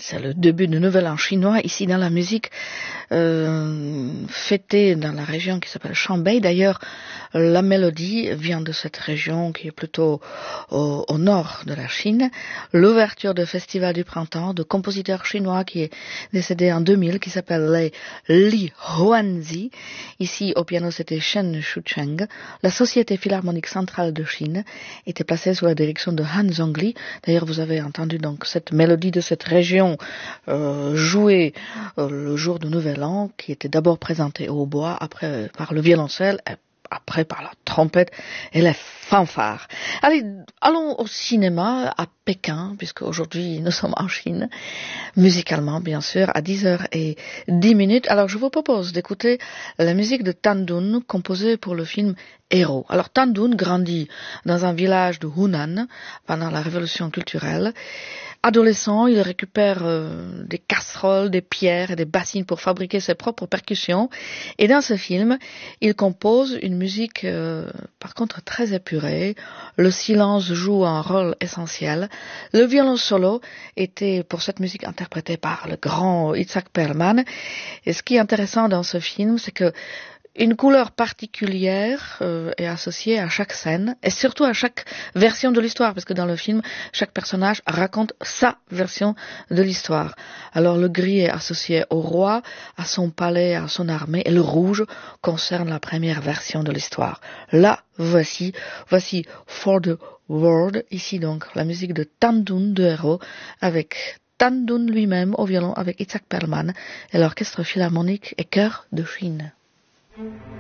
C'est le début du Nouvel An chinois, ici dans la musique fêtée dans la région qui s'appelle Shanbei. D'ailleurs, la mélodie vient de cette région qui est plutôt au nord de la Chine. L'ouverture du Festival du Printemps de compositeurs chinois qui est décédé en 2000, qui s'appelle Li Huanzi. Ici, au piano, c'était Shen Shucheng. La Société Philharmonique Centrale de Chine était placée sous la direction de Han Zhongli. D'ailleurs, vous avez entendu donc cette mélodie de cette région jouée le jour du Nouvel An, qui était d'abord présentée au hautbois, après par le violoncelle, après par la trompette et les fanfares. Allez, allons au cinéma à Pékin, puisque aujourd'hui nous sommes en Chine, musicalement bien sûr, à 10h10. Alors je vous propose d'écouter la musique de Tan Dun, composée pour le film Héros. Alors Tan Dun grandit dans un village de Hunan pendant la révolution culturelle. Adolescent, il récupère des casseroles, des pierres et des bassines pour fabriquer ses propres percussions. Et dans ce film, il compose une musique par contre très épurée. Le silence joue un rôle essentiel. Le violon solo était pour cette musique interprété par le grand Itzhak Perlman. Et ce qui est intéressant dans ce film, c'est que une couleur particulière est associée à chaque scène et surtout à chaque version de l'histoire, parce que dans le film, chaque personnage raconte sa version de l'histoire. Alors le gris est associé au roi, à son palais, à son armée, et le rouge concerne la première version de l'histoire. Là, voici For the World, ici donc la musique de Tan Dun de Héros, avec Tan Dun lui-même au violon avec Itzhak Perlman et l'orchestre philharmonique et chœur de Chine.